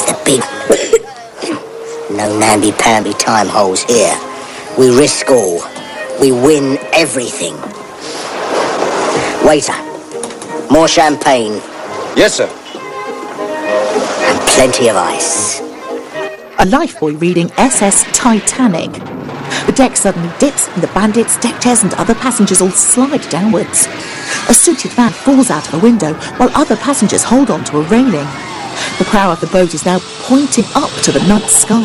the big... No namby-pamby time holes here. We risk all. We win everything. Waiter, more champagne. Yes, sir. And plenty of ice. A lifebuoy reading SS Titanic. The deck suddenly dips and the bandits, deck chairs and other passengers all slide downwards. A suited man falls out of a window while other passengers hold on to a railing. The prow of the boat is now pointing up to the night sky.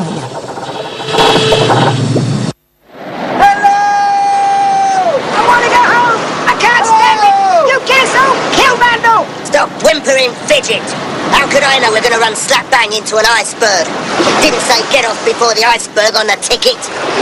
Hello! I want to go home! I can't stand it! You cancel! Kill Mando! Stop whimpering, Fidget! How could I know we're going to run slap bang into an iceberg? It didn't say get off before the iceberg on the ticket.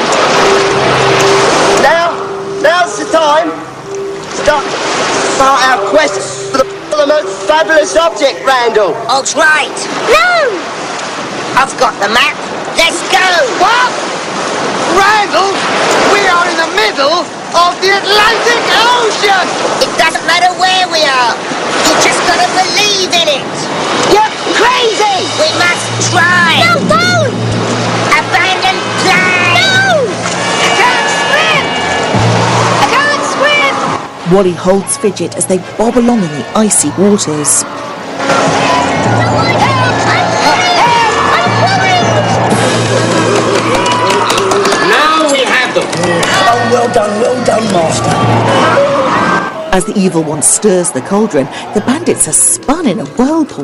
Now's the time. Start our quest for the most fabulous object, Randall. Og's right. No! I've got the map. Let's go! What? Randall, we are in the middle of the Atlantic Ocean! It doesn't matter where we are. You just got to believe in it. You're crazy! We must try. No, don't! Abandon plan. No! I can't swim! I can't swim! Wally holds Fidget as they bob along in the icy waters. Now we have them. Oh, well done, Master. As the evil one stirs the cauldron, the bandits are spun in a whirlpool.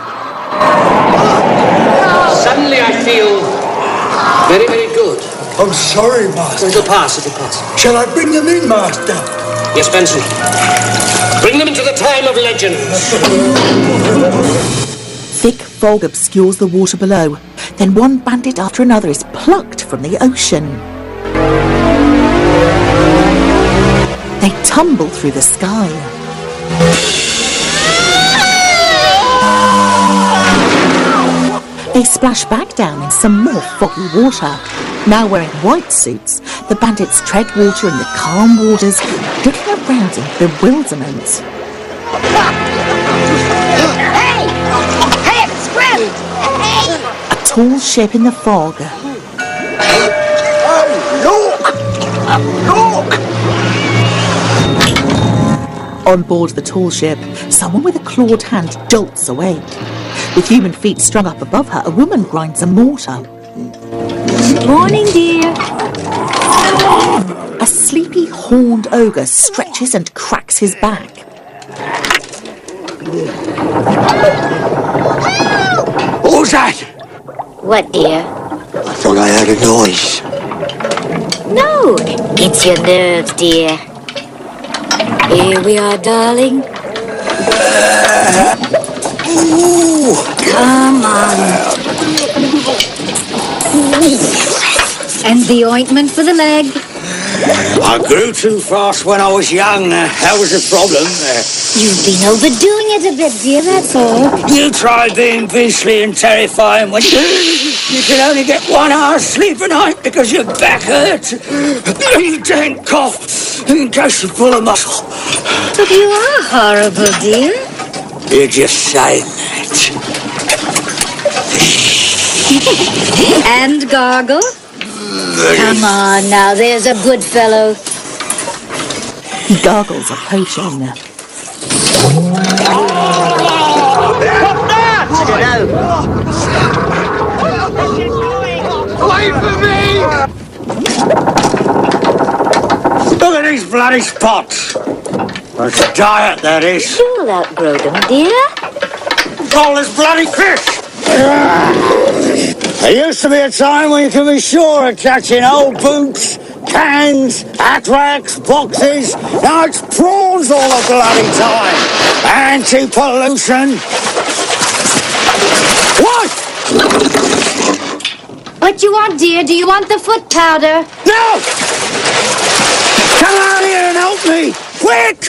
Suddenly I feel very, very good. I'm sorry, Master. It'll pass, it'll pass. Shall I bring them in, Master? Yes, Benson. Bring them into the time of legends. Thick fog obscures the water below. Then one bandit after another is plucked from the ocean. They tumble through the sky. They splash back down in some more foggy water. Now wearing white suits, the bandits tread water in the calm waters, looking around in bewilderment. Hey, scram! A tall ship in the fog. Look! On board the tall ship, someone with a clawed hand jolts away. With human feet strung up above her, a woman grinds a mortar. Morning, dear. A sleepy, horned ogre stretches and cracks his back. Who's that? What, dear? I thought I heard a noise. No, it's your nerves, dear. Here we are, darling. Come on. And the ointment for the leg. I grew too fast when I was young. That was the problem. You've been overdoing it a bit, dear, that's all. You try being beastly and terrifying when you can only get 1 hour's sleep a night because your back hurts. You don't cough in case you're full of muscle. But you are horrible, dear. You're just saying that. And gargle. Come on now, there's a good fellow. He gargles a potion. I don't know. Wait for me! Look at these bloody spots. That's a diet, that is. You'll outgrow them, dear. All this bloody fish. There used to be a time when you could be sure of catching old boots, cans, hat racks, boxes. Now it's prawns all the bloody time. Anti-pollution. What? What you want, dear? Do you want the foot powder? No! Come out here and help me! Quick!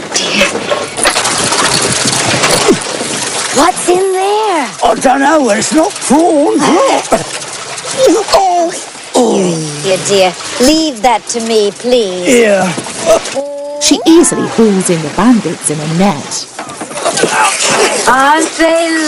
What's in there? I don't know, it's not prawns. Here, dear. Leave that to me, please. Yeah. She easily hauls in the bandits in a net. Aren't they